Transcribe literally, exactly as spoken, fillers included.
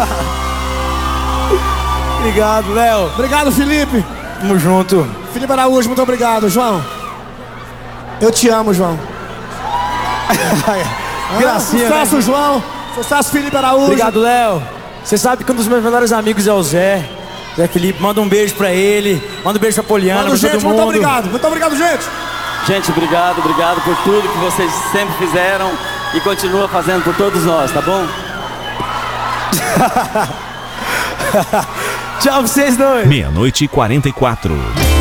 Obrigado, Léo. Obrigado, Felipe. Tamo junto. Felipe Araújo, muito obrigado, João. Eu te amo, João. Gracinha, ah, sucesso, né? João. Sucesso, Felipe Araújo. Obrigado, Léo. Você sabe que um dos meus melhores amigos é o Zé. Zé Felipe, manda um beijo pra ele. Manda um beijo pra Poliana, Mano, pra gente, todo mundo. muito obrigado. Muito obrigado, gente. Gente, obrigado, obrigado por tudo que vocês sempre fizeram e continua fazendo por todos nós, tá bom? Tchau pra vocês dois. Meia-noite e quarenta e quatro.